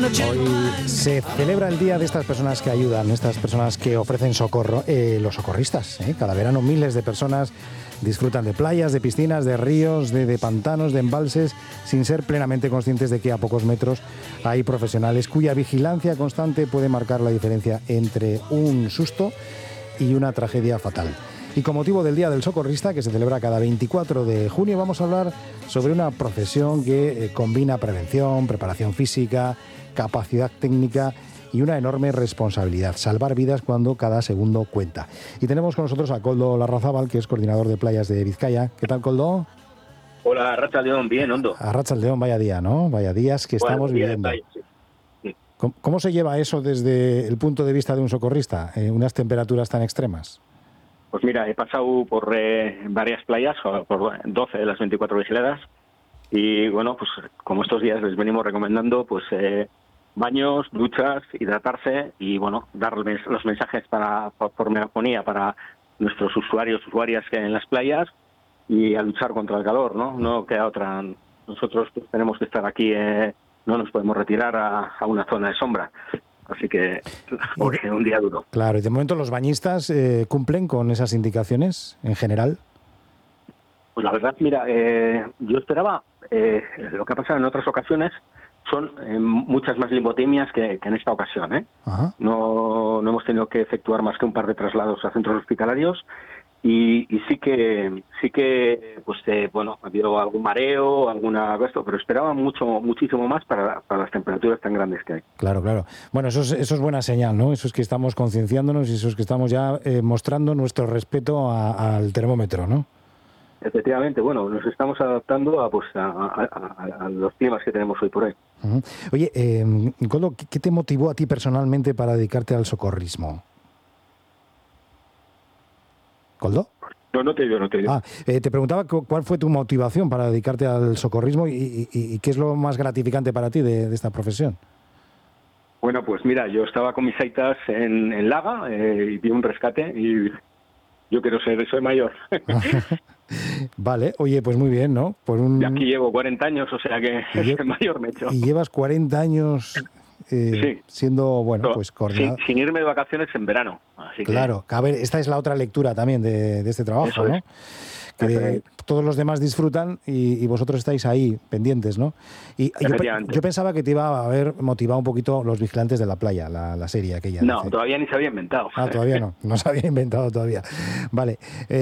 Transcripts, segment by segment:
Hoy se celebra el día de estas personas que ayudan, estas personas que ofrecen socorro, los socorristas. Cada verano miles de personas disfrutan de playas, de piscinas, de ríos, de pantanos, de embalses, sin ser plenamente conscientes de que a pocos metros hay profesionales cuya vigilancia constante puede marcar la diferencia entre un susto y una tragedia fatal. Y con motivo del Día del Socorrista, que se celebra cada 24 de junio, vamos a hablar sobre una profesión que combina prevención, preparación física, capacidad técnica y una enorme responsabilidad, salvar vidas cuando cada segundo cuenta. Y tenemos con nosotros a Koldo Larrazábal, que es coordinador de playas de Vizcaya. ¿Qué tal, Koldo? Hola, Arratsaldeon, bien, Ondo. Arratsaldeon, vaya día, ¿no? Vaya días que estamos viviendo. Sí. ¿Cómo se lleva eso desde el punto de vista de un socorrista, unas temperaturas tan extremas? Pues mira, he pasado por varias playas, por 12 de las 24 vigiladas, y bueno, pues como estos días les venimos recomendando, pues baños, duchas, hidratarse y bueno, darles los mensajes por megafonía para nuestros usuarias que en las playas y a luchar contra el calor, ¿no? No queda otra. Nosotros pues, tenemos que estar aquí, no nos podemos retirar a una zona de sombra. Así que, porque un día duro. Claro, y de momento los bañistas cumplen con esas indicaciones en general. Pues la verdad, mira, yo esperaba, lo que ha pasado en otras ocasiones, son muchas más limbotemias que en esta ocasión, ¿eh? No hemos tenido que efectuar más que un par de traslados a centros hospitalarios y sí que pues bueno, ha habido algún mareo, alguna esto, pero esperaba muchísimo más para las temperaturas tan grandes que hay. Claro. Bueno, eso es buena señal, ¿no? Eso es que estamos concienciándonos y eso es que estamos ya mostrando nuestro respeto al termómetro, ¿no? Efectivamente, bueno, nos estamos adaptando a los climas que tenemos hoy por hoy. Uh-huh. Oye, Koldo, ¿qué te motivó a ti personalmente para dedicarte al socorrismo? ¿Koldo? No te digo. Te preguntaba cuál fue tu motivación para dedicarte al socorrismo y qué es lo más gratificante para ti de esta profesión. Bueno, pues mira, yo estaba con mis aitas en Laga y vi un rescate y yo quiero ser, soy mayor. Vale, oye, pues muy bien, ¿no? Y aquí llevo 40 años, o sea que mayor me he hecho. Y llevas 40 años sí. siendo, bueno, pues coordinador. Sin irme de vacaciones en verano. Así claro, que a ver, esta es la otra lectura también de este trabajo, eso ¿no? Es. Que todos los demás disfrutan y vosotros estáis ahí pendientes, ¿no? Y yo pensaba que te iba a haber motivado un poquito Los Vigilantes de la Playa, la serie aquella. No, todavía ni se había inventado. Todavía no se había inventado todavía. Vale,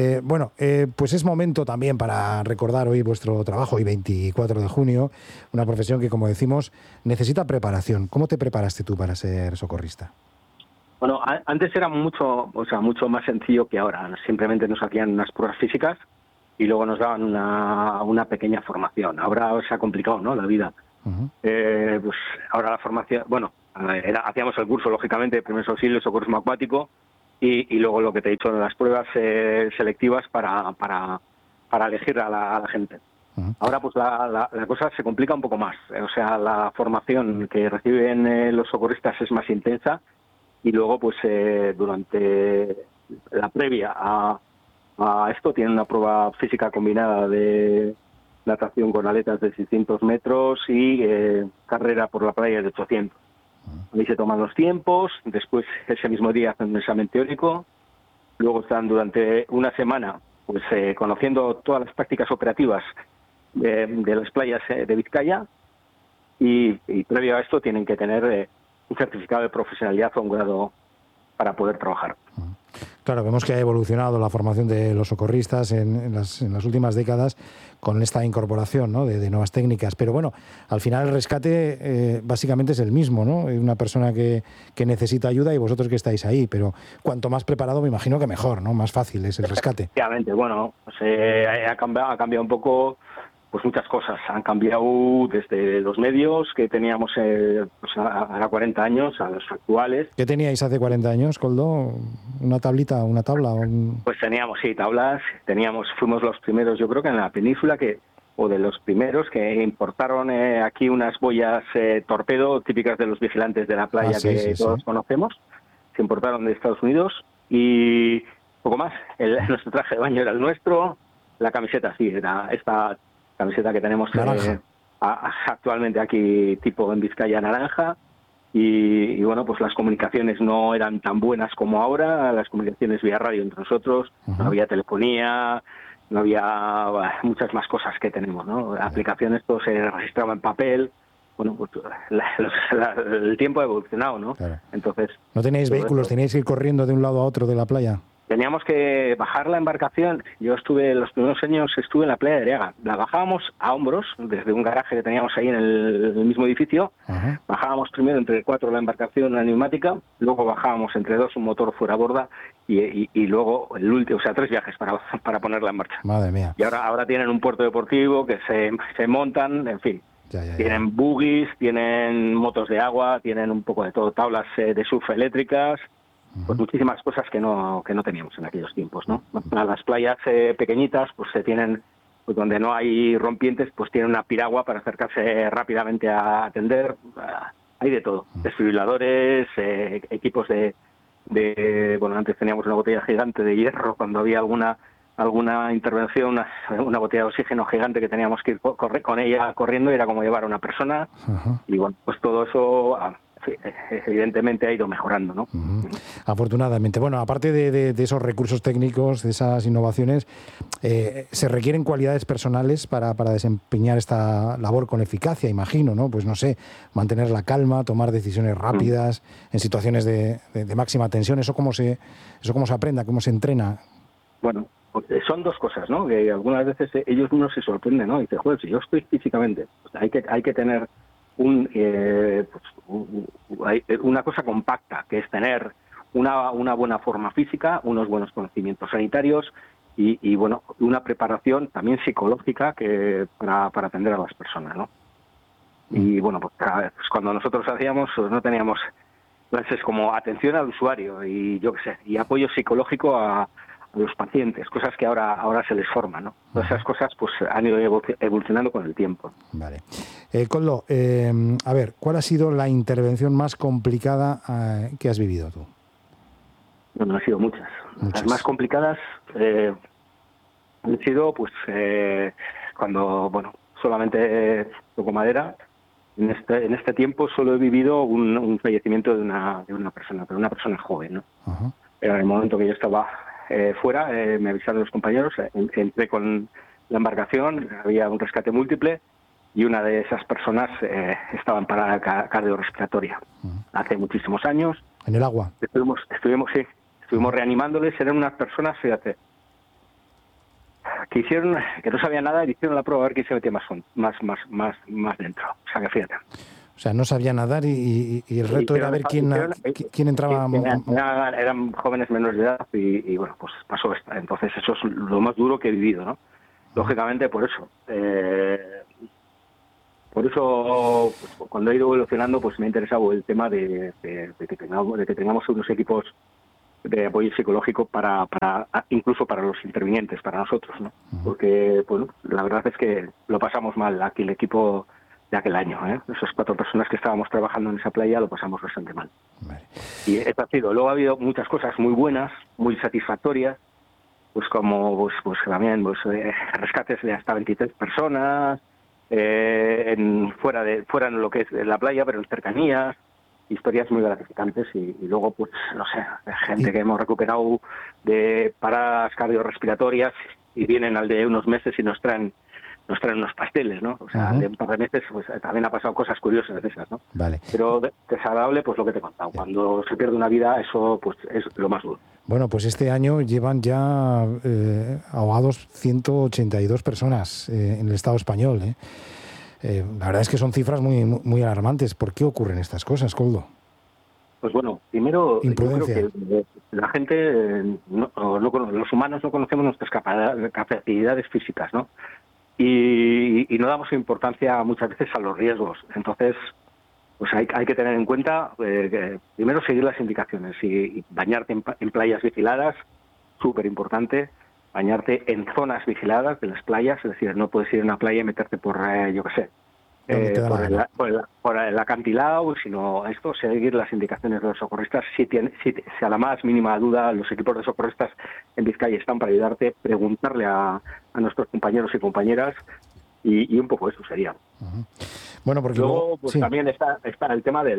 pues es momento también para recordar hoy vuestro trabajo, hoy 24 de junio, una profesión que, como decimos, necesita preparación. ¿Cómo te preparaste tú para ser socorrista? Bueno, antes era mucho más sencillo que ahora. Simplemente nos hacían unas pruebas físicas y luego nos daban una pequeña formación. Ahora se ha complicado, ¿no?, la vida. Uh-huh. Pues ahora la formación, bueno, hacíamos el curso, lógicamente, de primeros auxilios, socorrismo acuático y luego lo que te he dicho, las pruebas selectivas para elegir a la gente. Uh-huh. Ahora pues la cosa se complica un poco más. O sea, la formación que reciben los socorristas es más intensa y luego pues durante la previa a esto tienen una prueba física combinada de natación con aletas de 600 metros y carrera por la playa de 800. Ahí se toman los tiempos, después ese mismo día hacen un examen teórico, luego están durante una semana pues conociendo todas las prácticas operativas de las playas de Vizcaya y previo a esto tienen que tener un certificado de profesionalidad o un grado para poder trabajar. Claro, vemos que ha evolucionado la formación de los socorristas en las últimas décadas con esta incorporación, ¿no?, de nuevas técnicas. Pero bueno, al final el rescate básicamente es el mismo, ¿no? Una persona que necesita ayuda y vosotros que estáis ahí. Pero cuanto más preparado, me imagino que mejor, ¿no? Más fácil es el rescate. Efectivamente, bueno, pues, ha cambiado un poco. Pues muchas cosas han cambiado desde los medios que teníamos pues a 40 años a los actuales. ¿Qué teníais hace 40 años, Koldo? ¿Una tabla? Pues teníamos, sí, tablas. Fuimos los primeros, yo creo que en la península, o de los primeros que importaron aquí unas boyas torpedo típicas de los vigilantes de la playa todos conocemos. Se importaron de Estados Unidos y poco más. Nuestro traje de baño era el nuestro. La camiseta, sí, era esta camiseta que tenemos actualmente aquí, tipo en Vizcaya, naranja. y bueno, pues las comunicaciones no eran tan buenas como ahora, las comunicaciones vía radio entre nosotros, no había telefonía, no había muchas más cosas que tenemos, ¿no? Aplicaciones, todo se registraba en papel. Bueno, pues el tiempo ha evolucionado, ¿no? Claro. Entonces, ¿No tenéis vehículos? ¿Tenéis que ir corriendo de un lado a otro de la playa? teníamos que bajar la embarcación. Yo los primeros años estuve en la playa de Ariaga. La bajábamos a hombros, desde un garaje que teníamos ahí en el mismo edificio. Ajá. Bajábamos primero entre 4 la embarcación, una neumática, luego bajábamos entre 2 un motor fuera a borda y luego el último, o sea, 3 viajes para ponerla en marcha. Madre mía. Y ahora tienen un puerto deportivo que se montan, en fin. Ya. Tienen buggies, tienen motos de agua, tienen un poco de todo, tablas de surf eléctricas, pues muchísimas cosas que no teníamos en aquellos tiempos, ¿no? Las playas pequeñitas, pues se tienen, pues donde no hay rompientes, pues tienen una piragua para acercarse rápidamente a atender. Hay de todo, desfibriladores, equipos bueno, antes teníamos una botella gigante de hierro cuando había alguna intervención, una botella de oxígeno gigante que teníamos que ir con ella corriendo, era como llevar a una persona. Ajá. Y bueno, pues todo eso evidentemente ha ido mejorando, ¿no? Afortunadamente. Bueno, aparte de esos recursos técnicos, de esas innovaciones, se requieren cualidades personales para desempeñar esta labor con eficacia, imagino, ¿no? Pues no sé, mantener la calma, tomar decisiones rápidas en situaciones de máxima tensión. ¿Eso cómo se aprende, cómo se entrena? Bueno, son dos cosas, ¿no? Que algunas veces ellos mismos se sorprenden, ¿no? Y dicen, joder, si yo estoy físicamente, pues hay que tener una cosa compacta, que es tener una buena forma física, unos buenos conocimientos sanitarios y bueno, una preparación también psicológica que para atender a las personas, ¿no? Y bueno, pues cuando nosotros hacíamos, pues no teníamos clases como atención al usuario y yo qué sé, y apoyo psicológico a los pacientes, cosas que ahora se les forman, ¿no? Todas esas cosas pues han ido evolucionando con el tiempo. Vale. Coldo, a ver, ¿cuál ha sido la intervención más complicada que has vivido tú? Bueno, han sido muchas. Las más complicadas han sido pues cuando, bueno, solamente toco madera. En este tiempo solo he vivido un fallecimiento de una persona, pero una persona joven, ¿no? Ajá. Era en el momento que yo estaba fuera, me avisaron los compañeros, entré con la embarcación, había un rescate múltiple y una de esas personas estaba en parada cardiorrespiratoria. Hace muchísimos años. ¿En el agua? Estuvimos reanimándoles. Eran unas personas, fíjate, que no sabían nada y hicieron la prueba a ver quién se metía más dentro. O sea, que fíjate. O sea, no sabía nadar y el reto era ver quién entraba. Eran jóvenes menores de edad y bueno, pues pasó esto. Entonces eso es lo más duro que he vivido, ¿no? Lógicamente por eso. Pues, cuando he ido evolucionando, pues me ha interesado el tema de que tengamos unos equipos de apoyo psicológico incluso para los intervinientes, para nosotros, ¿no? Porque, bueno, la verdad es que lo pasamos mal aquí el equipo de aquel año, ¿eh? Esas 4 personas que estábamos trabajando en esa playa lo pasamos bastante mal. Vale. Y esto ha sido. Luego ha habido muchas cosas muy buenas, muy satisfactorias, pues como pues también rescates de hasta 23 personas, fuera en lo que es la playa, pero en cercanías, historias muy gratificantes y luego pues no sé, gente que hemos recuperado de paradas cardiorrespiratorias y vienen al de unos meses y nos traen unos pasteles, ¿no? O sea, de un par de meses pues también ha pasado cosas curiosas de esas, ¿no? Vale. Pero desagradable, pues lo que te he contado. Cuando se pierde una vida, eso pues es lo más duro. Bueno, pues este año llevan ya ahogados 182 personas en el Estado español, ¿eh? La verdad es que son cifras muy, muy alarmantes. ¿Por qué ocurren estas cosas, Coldo? Pues bueno, primero, yo creo que la gente, los humanos no conocemos nuestras capacidades físicas, ¿no? Y no damos importancia muchas veces a los riesgos. Entonces, pues hay que tener en cuenta que primero seguir las indicaciones y bañarte en playas vigiladas, súper importante. Bañarte en zonas vigiladas de las playas, es decir, no puedes ir a una playa y meterte por, yo qué sé, por el acantilado, sino seguir las indicaciones de los socorristas. Si a la más mínima duda, los equipos de socorristas en Vizcaya están para ayudarte, preguntarle a nuestros compañeros y compañeras y un poco eso sería. Bueno, porque luego pues sí. también está el tema de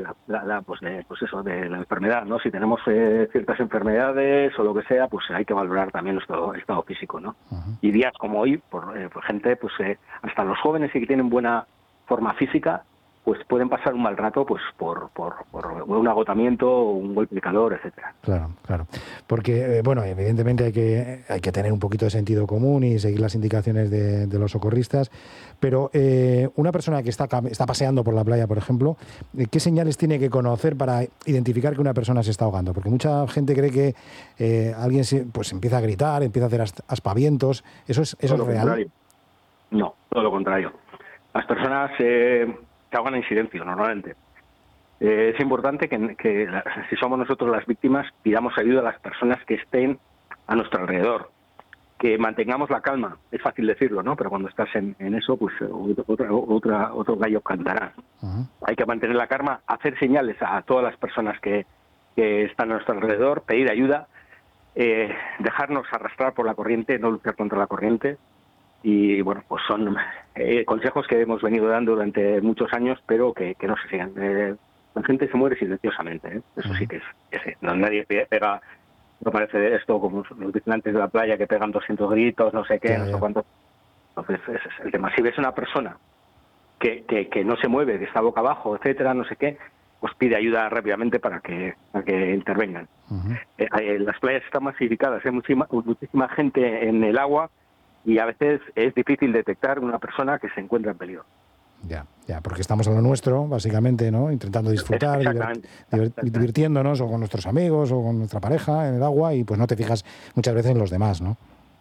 de la enfermedad, ¿no? Si tenemos ciertas enfermedades o lo que sea, pues hay que valorar también nuestro estado físico, ¿no? Uh-huh. Y días como hoy, por gente, pues hasta los jóvenes que tienen buena forma física, pues pueden pasar un mal rato pues por un agotamiento, un golpe de calor, etcétera. Claro, claro. Porque, bueno, evidentemente hay que tener un poquito de sentido común y seguir las indicaciones de los socorristas, pero una persona que está paseando por la playa, por ejemplo, ¿qué señales tiene que conocer para identificar que una persona se está ahogando? Porque mucha gente cree que alguien pues empieza a gritar, empieza a hacer aspavientos. ¿Eso es real? Contrario. No, todo lo contrario. Las personas se ahogan en silencio normalmente. Es importante que si somos nosotros las víctimas, pidamos ayuda a las personas que estén a nuestro alrededor, que mantengamos la calma. Es fácil decirlo, ¿no? Pero cuando estás en eso, pues otro gallo cantará. Uh-huh. Hay que mantener la calma, hacer señales a todas las personas que están a nuestro alrededor, pedir ayuda, dejarnos arrastrar por la corriente, no luchar contra la corriente. Y bueno, pues son consejos que hemos venido dando durante muchos años, pero que no se sigan. La gente se muere silenciosamente, ¿eh? Eso sí que es. No, nadie pega, no parece esto como los vigilantes de la playa que pegan 200 gritos, no sé qué, no sé cuánto. Entonces, ese es el tema. Si ves una persona que no se mueve, que está boca abajo, etcétera, no sé qué, pues pide ayuda rápidamente para que intervengan. Uh-huh. Las playas están masificadas, hay muchísima gente en el agua, y a veces es difícil detectar una persona que se encuentra en peligro. Ya, porque estamos a lo nuestro, básicamente, ¿no? Intentando disfrutar, divirtiéndonos, o con nuestros amigos, o con nuestra pareja en el agua, y pues no te fijas muchas veces en los demás, ¿no?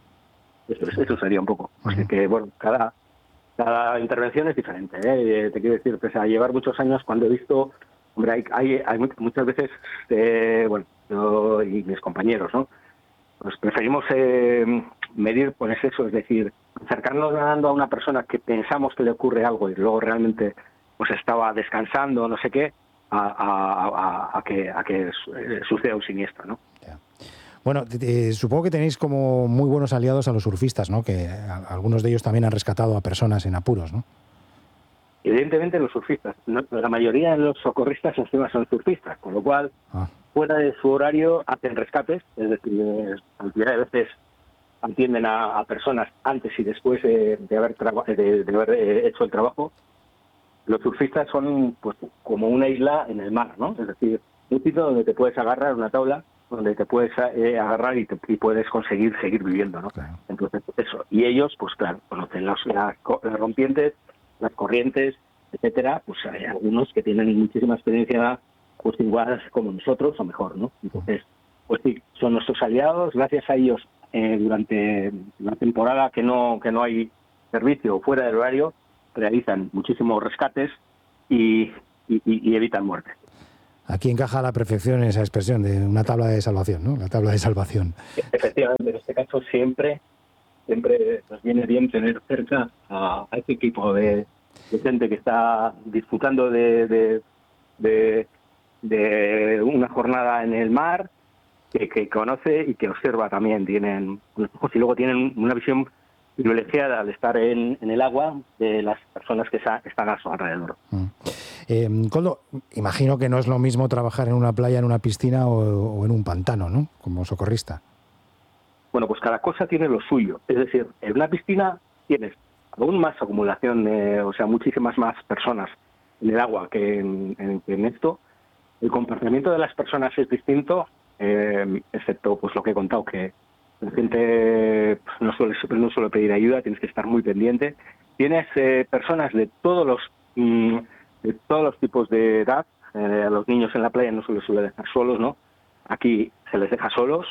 Eso sería un poco. Uh-huh. Así que, bueno, cada intervención es diferente, ¿eh? Te quiero decir, pese a llevar muchos años, cuando he visto, hombre, hay muchas veces, yo y mis compañeros, ¿no? Pues preferimos medir pues eso, es decir, acercarnos nadando a una persona que pensamos que le ocurre algo y luego realmente pues estaba descansando, no sé qué, a que suceda un siniestro, ¿no? Yeah. Bueno, supongo que tenéis como muy buenos aliados a los surfistas, ¿no? Que algunos de ellos también han rescatado a personas en apuros, ¿no? Evidentemente los surfistas, la mayoría de los socorristas encima son surfistas, con lo cual fuera de su horario hacen rescates, es decir, cantidad de veces atienden a personas antes y después de haber hecho el trabajo. Los surfistas son pues como una isla en el mar, ¿no? Es decir, un sitio donde te puedes agarrar una tabla, donde te puedes agarrar y puedes conseguir seguir viviendo, ¿no? Claro. Entonces, eso. Y ellos, pues claro, conocen las rompientes, las corrientes, etcétera. Pues hay algunos que tienen muchísima experiencia, pues igual como nosotros o mejor, ¿no? Entonces, pues sí, son nuestros aliados. Gracias a ellos, durante la temporada que no hay servicio fuera del horario, realizan muchísimos rescates y evitan muerte. Aquí encaja a la perfección esa expresión de una tabla de salvación, ¿no? La tabla de salvación. Efectivamente, en este caso siempre nos viene bien tener cerca a este equipo de gente que está disfrutando de una jornada en el mar, que conoce y que observa también. Tienen y luego tienen una visión privilegiada al estar en el agua de las personas que están a su alrededor. Koldo, imagino que no es lo mismo trabajar en una playa, en una piscina o en un pantano, ¿no? Como socorrista. Bueno, pues cada cosa tiene lo suyo. Es decir, en una piscina tienes aún más acumulación, muchísimas más personas en el agua que en esto. El comportamiento de las personas es distinto, excepto pues lo que he contado, que la gente no suele pedir ayuda, tienes que estar muy pendiente. Tienes personas de todos los tipos de edad. A los niños en la playa no se les suele dejar solos, ¿no? Aquí se les deja solos.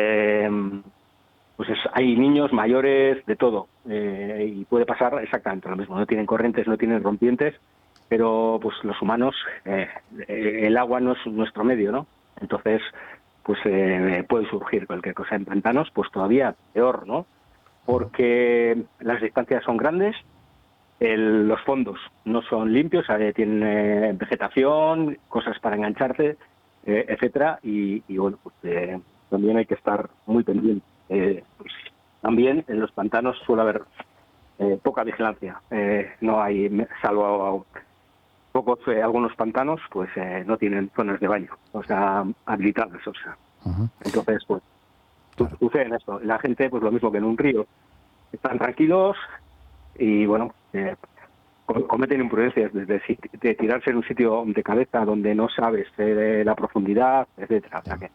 Hay niños mayores de todo, y puede pasar exactamente lo mismo. No tienen corrientes, no tienen rompientes, pero pues los humanos, el agua no es nuestro medio, ¿no? Entonces pues puede surgir cualquier cosa. En pantanos pues todavía peor, ¿no? Porque las distancias son grandes, los fondos no son limpios, tienen vegetación, cosas para engancharse, etcétera, y bueno, pues también hay que estar muy pendiente. Pues, también en los pantanos suele haber poca vigilancia, no hay, salvo pocos, algunos pantanos, pues no tienen zonas de baño, o sea, habilitadas, o sea. Entonces, pues, Claro. sucede en esto. La gente, pues lo mismo que en un río, están tranquilos y, bueno, cometen imprudencias desde de tirarse en un sitio de cabeza donde no sabes la profundidad, etcétera. O sea que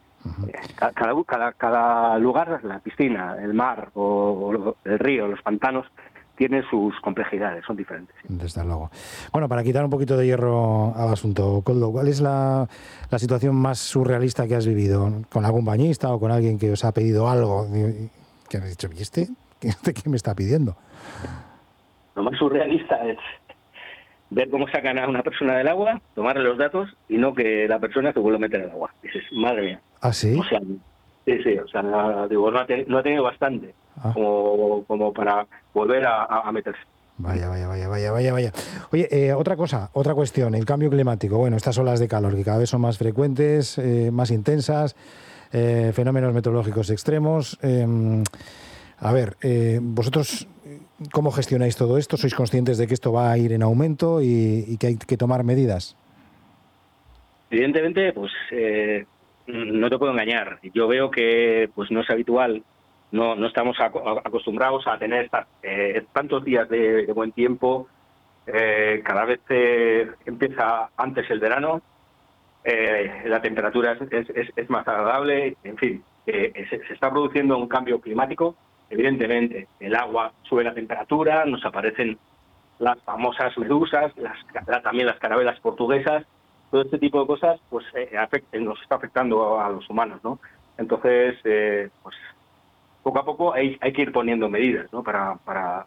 cada lugar, la piscina, el mar o el río, los pantanos, tienen sus complejidades, son diferentes. Desde luego. Bueno, para quitar un poquito de hierro al asunto, Koldo, ¿cuál es la situación más surrealista que has vivido? ¿Con algún bañista o con alguien que os ha pedido algo? Que has dicho, ¿y este qué me está pidiendo? Lo más surrealista es ver cómo sacan a una persona del agua, tomarle los datos y no que la persona se vuelva a meter al agua. Dices, madre mía. ¿Ah, sí? O sea, sí, o sea, digo, no ha tenido bastante como para volver a meterse. Vaya. Oye, otra cuestión, el cambio climático. Bueno, estas olas de calor que cada vez son más frecuentes, más intensas, fenómenos meteorológicos extremos. A ver, vosotros, ¿cómo gestionáis todo esto? ¿Sois conscientes de que esto va a ir en aumento y que hay que tomar medidas? Evidentemente, pues no te puedo engañar. Yo veo que pues no es habitual, no estamos acostumbrados a tener tantos días de buen tiempo. Cada vez empieza antes el verano, la temperatura es más agradable, en fin, se está produciendo un cambio climático. Evidentemente, el agua sube la temperatura, nos aparecen las famosas medusas, también las carabelas portuguesas. Todo este tipo de cosas pues nos está afectando a los humanos, ¿no? Entonces, pues poco a poco hay que ir poniendo medidas, ¿no? para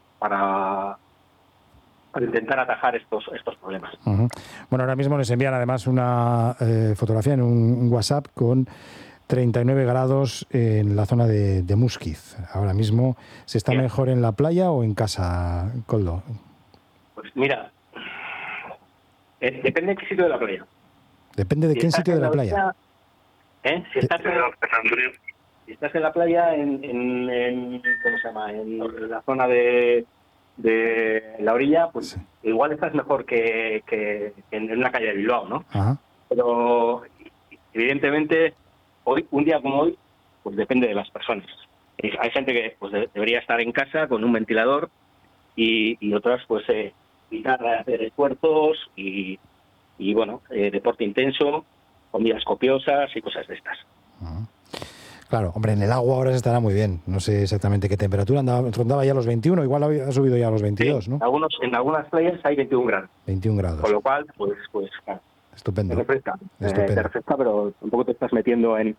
intentar atajar estos problemas. Bueno, ahora mismo les envían además una fotografía en un WhatsApp con 39 grados en la zona de Musquiz. Ahora mismo, ¿se está mejor en la playa o en casa, Koldo? Pues mira, depende de qué sitio de la playa. Depende de qué sitio de la playa. Si estás en la playa, ¿cómo se llama? En la zona de la orilla, pues sí, igual estás mejor que en una calle de Bilbao, ¿no? Ajá. Pero evidentemente, un día como hoy, pues depende de las personas. Hay gente que pues debería estar en casa con un ventilador y otras pues evitar hacer esfuerzos y bueno, deporte intenso, comidas copiosas y cosas de estas. Ajá. Claro, hombre, en el agua ahora se estará muy bien. No sé exactamente qué temperatura. Rondaba ya los 21, igual ha subido ya a los 22, sí, ¿no? En algunas playas hay 21 grados. 21 grados. Con lo cual, pues claro, estupendo. Te refresca, pero tampoco te estás metiendo en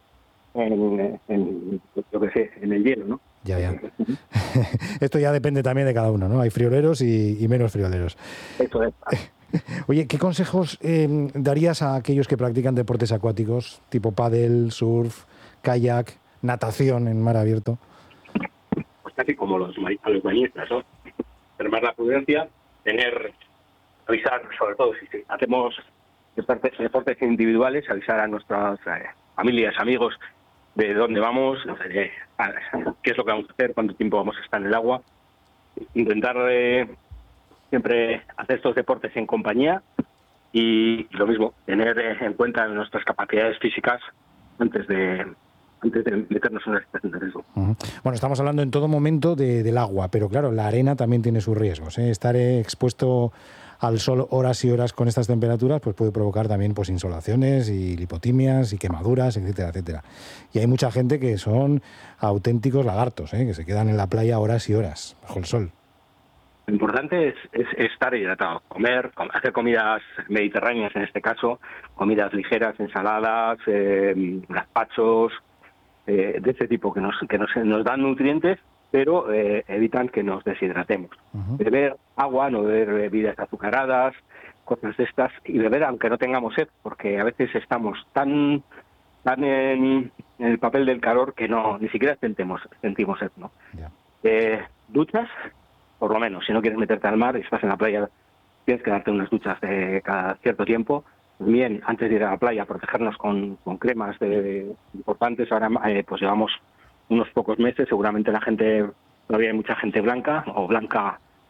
yo qué sé, en el hielo, ¿no? Ya. Esto ya depende también de cada uno, ¿no? Hay frioleros y menos frioleros. Eso es. Oye, ¿qué consejos darías a aquellos que practican deportes acuáticos, tipo pádel, surf, kayak, natación en mar abierto? Pues casi como a los bañistas, ¿no? Tener más la prudencia, avisar, sobre todo si hacemos deportes individuales, avisar a nuestras familias, amigos, de dónde vamos, qué es lo que vamos a hacer, cuánto tiempo vamos a estar en el agua. Intentar siempre hacer estos deportes en compañía y lo mismo, tener en cuenta nuestras capacidades físicas antes de meternos en una situación de riesgo. Bueno, estamos hablando en todo momento del agua, pero claro, la arena también tiene sus riesgos, ¿eh? Estar expuesto al sol horas y horas con estas temperaturas pues puede provocar también pues insolaciones y lipotimias y quemaduras, etcétera, etcétera. Y hay mucha gente que son auténticos lagartos, que se quedan en la playa horas y horas bajo el sol. Lo importante es estar hidratado, hacer comidas mediterráneas en este caso, comidas ligeras, ensaladas, gazpachos, de ese tipo que nos dan nutrientes, pero evitan que nos deshidratemos. Beber agua, no beber bebidas azucaradas, cosas de estas, y beber aunque no tengamos sed, porque a veces estamos tan en el papel del calor que ni siquiera sentimos sed, ¿no? Duchas, por lo menos, si no quieres meterte al mar y estás en la playa, tienes que darte unas duchas cada cierto tiempo. Bien, antes de ir a la playa, protegernos con cremas importantes. Ahora pues llevamos unos pocos meses, seguramente todavía hay mucha gente blanca o blanca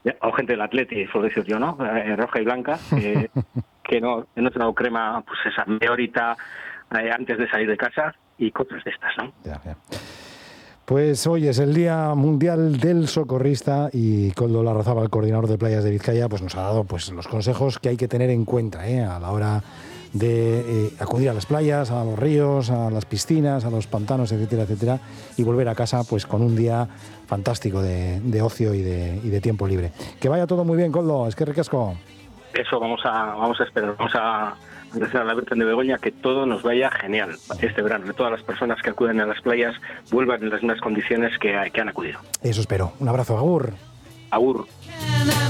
o gente del Atleti, suelo decir yo, ¿no? Roja y blanca, que no se dado crema, pues esa media horita antes de salir de casa y cosas de estas, ¿no? Ya. Pues hoy es el Día Mundial del Socorrista y Koldo Larrazábal, coordinador de Playas de Vizcaya, pues nos ha dado pues los consejos que hay que tener en cuenta a la hora de acudir a las playas, a los ríos, a las piscinas, a los pantanos, etcétera, etcétera, y volver a casa pues con un día fantástico de ocio y de tiempo libre. Que vaya todo muy bien, Koldo, es que ricasco. Eso vamos a esperar, vamos a agradecer a la Virgen de Begoña que todo nos vaya genial este verano, que todas las personas que acuden a las playas vuelvan en las mismas condiciones que han acudido. Eso espero. Un abrazo, agur. Agur.